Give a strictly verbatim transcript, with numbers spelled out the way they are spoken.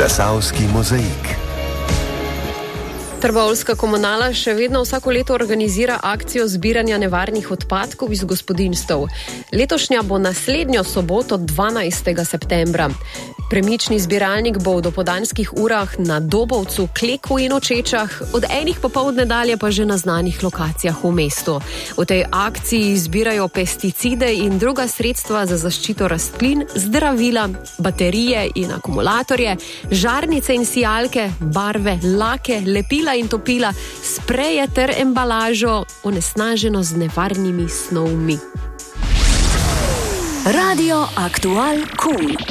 Zasavski mozaik. Trboveljska komunala še vedno vsako leto organizira akcijo zbiranja nevarnih odpadkov iz gospodinjstev. Letošnja bo naslednjo soboto dvanajstega septembra. Premični zbiralnik bo v dopoldanskih urah na Dobovcu, Kleku in Očečah, od enih popoldne dalje pa že na znanih lokacijah v mestu. V tej akciji zbirajo pesticide in druga sredstva za zaščito rastlin, zdravila, baterije in akumulatorje, žarnice in sijalke, barve, lake, lepila in topila, spreje ter embalažo, onesnaženo z nevarnimi snovmi. Radio Aktual Cool.